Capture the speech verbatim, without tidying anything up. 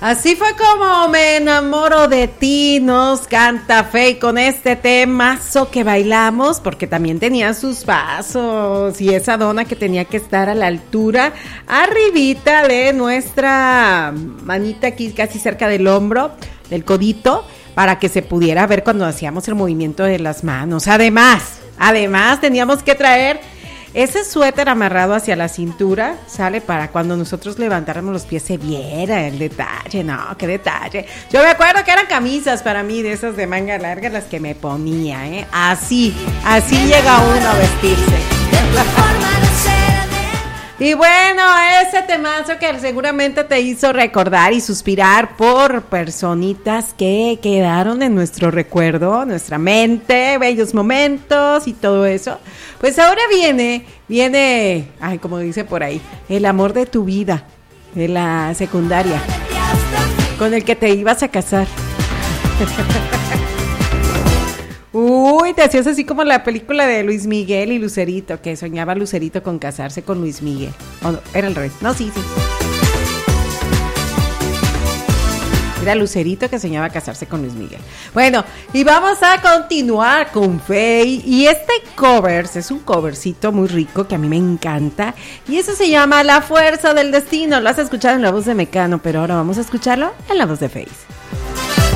Así fue como me enamoro de ti, nos canta Feid con este temazo que bailamos, porque también tenía sus pasos y esa dona que tenía que estar a la altura, arribita de nuestra manita aquí casi cerca del hombro, del codito, para que se pudiera ver cuando hacíamos el movimiento de las manos. Además, además teníamos que traer ese suéter amarrado hacia la cintura, sale para cuando nosotros levantáramos los pies se viera el detalle, no, qué detalle. Yo me acuerdo que eran camisas para mí, de esas de manga larga, las que me ponía, ¿eh? Así, así llega uno a vestirse. Y bueno, ese temazo que seguramente te hizo recordar y suspirar por personitas que quedaron en nuestro recuerdo, nuestra mente, bellos momentos y todo eso. Pues ahora viene, viene, ay, como dice por ahí, el amor de tu vida, de la secundaria, con el que te ibas a casar. Uy, te hacías así como la película de Luis Miguel y Lucerito, que soñaba Lucerito con casarse con Luis Miguel. ¿O no? Era el rey. No, sí, sí. Era Lucerito que soñaba casarse con Luis Miguel. Bueno, y vamos a continuar con Feid. Y este cover, es un covercito muy rico que a mí me encanta. Y eso se llama La Fuerza del Destino. Lo has escuchado en la voz de Mecano, pero ahora vamos a escucharlo en la voz de Feid.